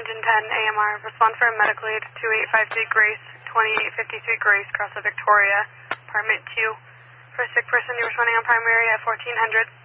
engine 10 AMR. Respond for a medical aid 2853 Grace, 2853 Grace, Cross of Victoria, apartment 2. For a sick person, you're responding on primary at 1400.